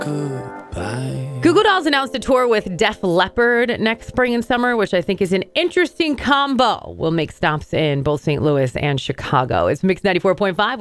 Goodbye. Goo Goo Dolls announced a tour with Def Leppard next spring and summer, which I think is an interesting combo. We'll make stops in both St. Louis and Chicago. It's Mix 94.5.